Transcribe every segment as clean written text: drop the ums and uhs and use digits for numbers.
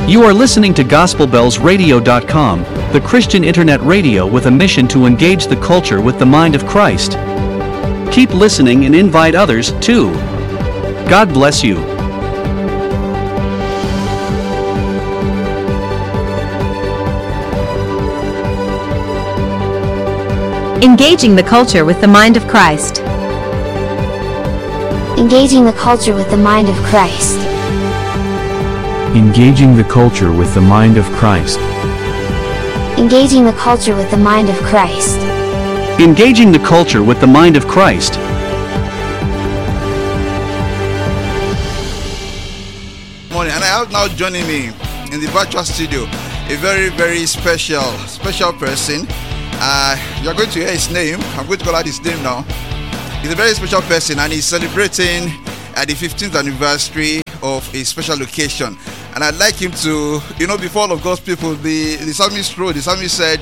You are listening to GospelBellsRadio.com, the Christian internet radio with a mission to engage the culture with the mind of Christ. Keep listening and invite others, too. God bless you. Engaging the culture with the mind of Christ. Engaging the culture with the mind of Christ. Engaging the culture with the mind of Christ. Engaging the culture with the mind of Christ. Engaging the culture with the mind of Christ. Morning, and I have now joining me in the virtual studio a very, very special person. You're going to hear his name. I'm going to call out his name now. He's a very special person, and he's celebrating the 15th anniversary of a special occasion. And I'd like him to, before all of God's people, the psalmist wrote, the psalmist said,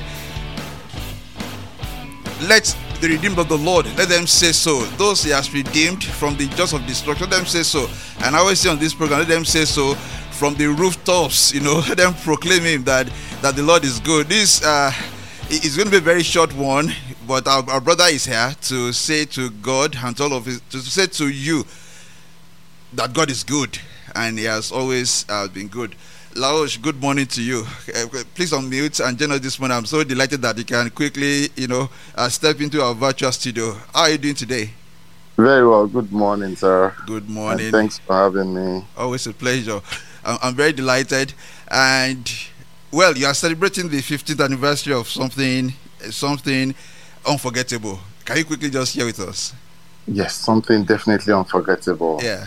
let the redeemed of the Lord, let them say so. Those he has redeemed from the jaws of destruction, let them say so. And I always say on this program, let them say so from the rooftops, let them proclaim him that the Lord is good. This is going to be a very short one, but our brother is here to say to God and to all of his, to say to you that God is good. And he has always been good. Laosh, good morning to you. Please unmute and join us this morning. I'm so delighted that you can quickly, step into our virtual studio. How are you doing today? Very well. Good morning, sir. Good morning. And thanks for having me. Always a pleasure. I'm very delighted. And, well, you are celebrating the 15th anniversary of something unforgettable. Can you quickly just share with us? Yes, something definitely unforgettable. Yeah.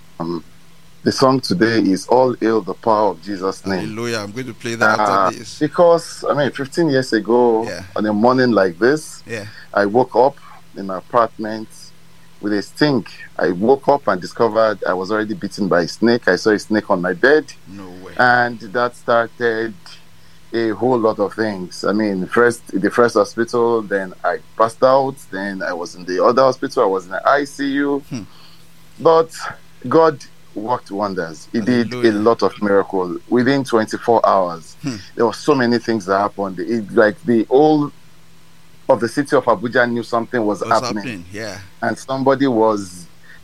The song today is All Hail the Power of Jesus' Name. Hallelujah. I'm going to play that after this. Because, 15 years ago, on a morning like this, I woke up in my apartment with a stink. I woke up and discovered I was already bitten by a snake. I saw a snake on my bed. No way. And that started a whole lot of things. The first hospital, then I passed out, then I was in the other hospital, I was in the ICU. But God worked wonders. He did a lot of miracles within 24 hours. There were so many things that happened. The whole of the city of Abuja knew something was happening. And somebody was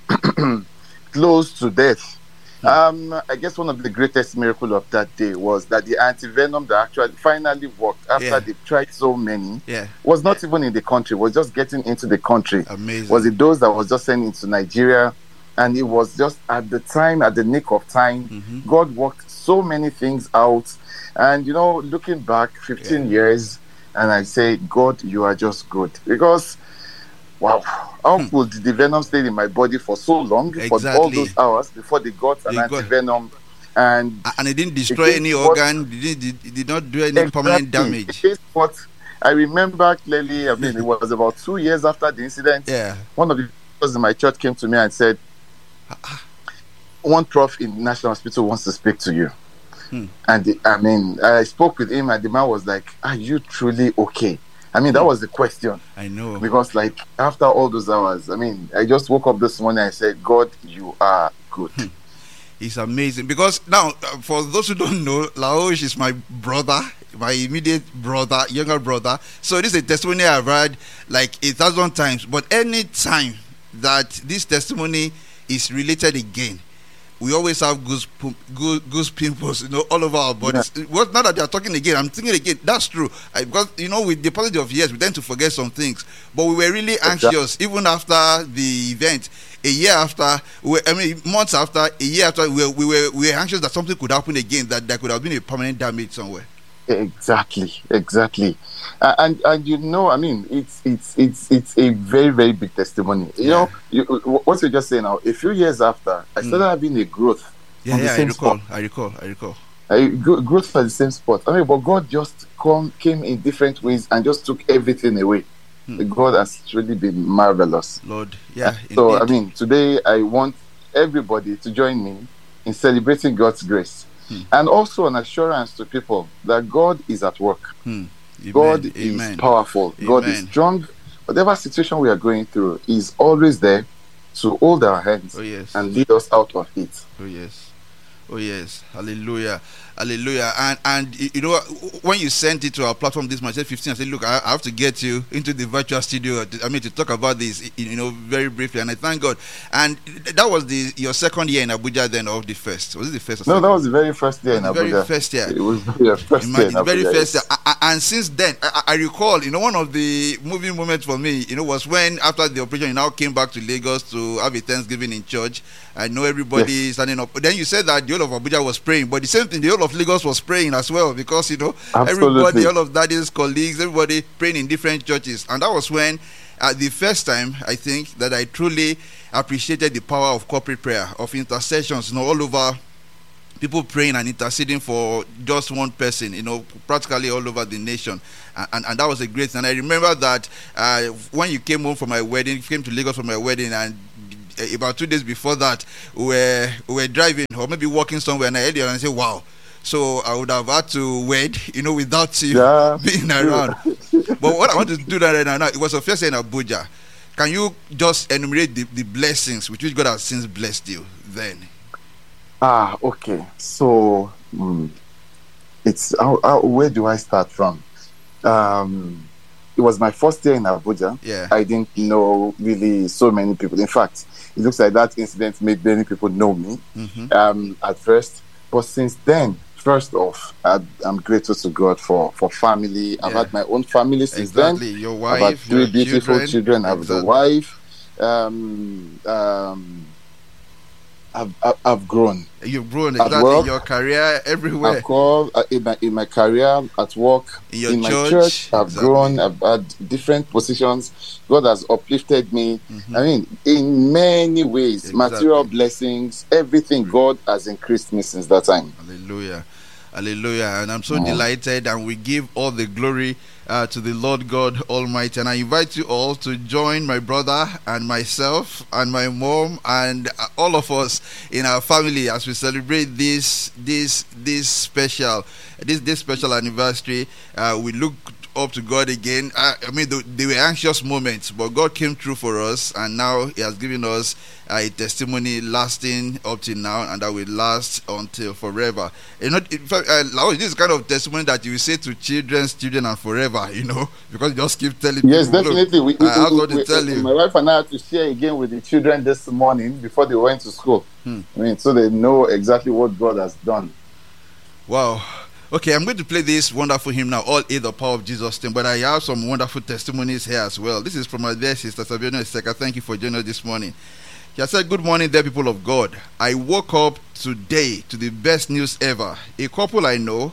close to death. I guess one of the greatest miracles of that day was that the anti-venom that actually finally worked after they tried so many was not even in the country, was just getting into the country. Amazing. Was it those that was just sent into Nigeria? And it was just at the nick of time. God worked so many things out. And, looking back 15 years, and I say, God, you are just good. Because, wow, how could the venom stay in my body for so long, for all those hours before they got an anti-venom? And it didn't destroy any organ, it did not do any permanent damage. But I remember clearly, it was about 2 years after the incident. One of the people in my church came to me and said, one prof in the National Hospital wants to speak to you. And I spoke with him and the man was like, are you truly okay? That was the question. I know. Because after all those hours, I just woke up this morning and I said, God, you are good. It's amazing. Because now, for those who don't know, Laosh is my brother, my immediate brother, younger brother. So this is a testimony I've heard 1,000 times. But any time that this testimony is related again, we always have goose pimples, all over our bodies. Well, now that they are talking again, I'm thinking again, that's true. Because, with the passage of years, we tend to forget some things. But we were really anxious, even after the event. A year after, months after, a year after, we were anxious that something could happen again, that there could have been a permanent damage somewhere. Exactly. And it's a very, very big testimony. What you just say now, a few years after, I started having a growth on the same spot. I recall. Growth for the same spot. But God just came in different ways and just took everything away. God has really been marvelous. Lord, So, today I want everybody to join me in celebrating God's grace. And also an assurance to people that God is at work. God is powerful. God is strong. Whatever situation we are going through, He is always there to hold our hands and lead us out of it. Oh yes, hallelujah, hallelujah. And you know, when you sent it to our platform this month, I said 15. I said, look, I have to get you into the virtual studio. To talk about this, very briefly. And I thank God. And that was your second year in Abuja, then, or the first? Was it the first? Or No, second? that was the very first year in Abuja. Very first year. It was the first year in Abuja. Very first year. And since then, I recall, one of the moving moments for me, was when after the operation, you now came back to Lagos to have a Thanksgiving in church. I know everybody standing up. But then you said that the whole of Abuja was praying, but the same thing, the whole of Lagos was praying as well, because everybody, all of daddy's colleagues, everybody praying in different churches. And that was when, the first time, I think, that I truly appreciated the power of corporate prayer, of intercessions, all over, people praying and interceding for just one person, practically all over the nation. And that was a great thing. And I remember that when you came home from my wedding, you came to Lagos for my wedding, and about 2 days before that, we were driving or maybe walking somewhere, and I heard you and I said, wow. So I would have had to wed, without you being around. But what I want to do right now, it was a first year in Abuja. Can you just enumerate the blessings with which God has since blessed you then? Okay. So it's where do I start from? It was my first year in Abuja. Yeah. I didn't know really so many people. In fact, it looks like that incident made many people know me at first. But since then, first off, I'm grateful to God for family. I've had my own family since then. Your wife, I've had 3 beautiful children. I have a wife. I've grown. You've grown exactly in your career, everywhere. I've grown in my career, at work, in my church. I've grown. I've had different positions. God has uplifted me. I mean, in many ways, material blessings, everything. God has increased me since that time. Hallelujah. Hallelujah. And I'm so delighted, and we give all the glory to the Lord God Almighty. And I invite you all to join my brother and myself and my mom and all of us in our family as we celebrate this special anniversary. We look up to God again. They were anxious moments, but God came through for us, and now He has given us a testimony lasting up till now, and that will last until forever. In fact, this is kind of testimony that you will say to children, and forever, because you just keep telling people. Yes, definitely. I have got to tell you. My wife and I had to share again with the children this morning before they went to school. So they know exactly what God has done. Wow. Okay, I'm going to play this wonderful hymn now, All Hail the Power of Jesus' Name, but I have some wonderful testimonies here as well. This is from my dear sister, Sabiano Eseka. Thank you for joining us this morning. She has said, good morning, dear people of God. I woke up today to the best news ever. A couple I know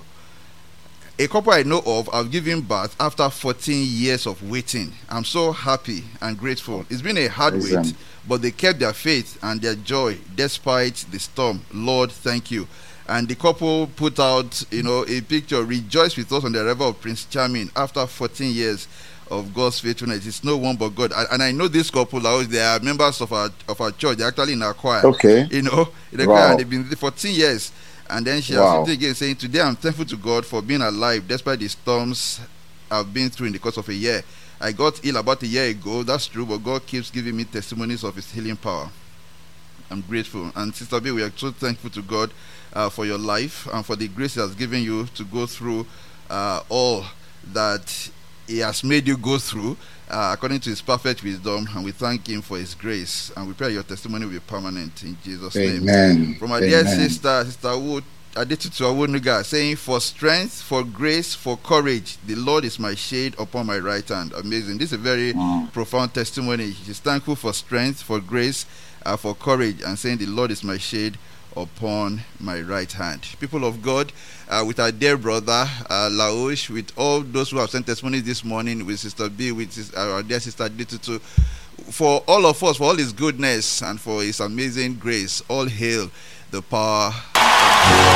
of have given birth after 14 years of waiting. I'm so happy and grateful. It's been a hard wait, but they kept their faith and their joy despite the storm. Lord, thank you. And the couple put out, a picture, rejoice with us on the arrival of Prince Charming after 14 years of God's faithfulness. It's no one but God. And I know this couple, they are members of our church. They're actually in our choir. Okay. In the choir, and they've been there for 14 years. And then she has written again saying, today I'm thankful to God for being alive despite the storms I've been through in the course of a year. I got ill about a year ago, that's true, but God keeps giving me testimonies of His healing power. I'm grateful. And Sister B, we are so thankful to God for your life and for the grace He has given you to go through all that He has made you go through according to His perfect wisdom, and we thank Him for His grace, and we pray your testimony will be permanent in Jesus' name. From our dear sister Wood Adetutu Awunuga, saying, for strength, for grace, for courage, the Lord is my shade upon my right hand. Amazing. This is a very profound testimony. She's thankful for strength, for grace, for courage, and saying the Lord is my shade upon my right hand. People of God, with our dear brother Laosh, with all those who have sent testimonies this morning, with Sister B, with our dear sister Adetutu, for all of us, for all His goodness and for His amazing grace, all hail the power of God.